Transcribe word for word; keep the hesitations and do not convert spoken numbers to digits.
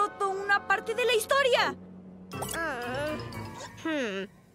roto una parte de la historia. Uh, hmm.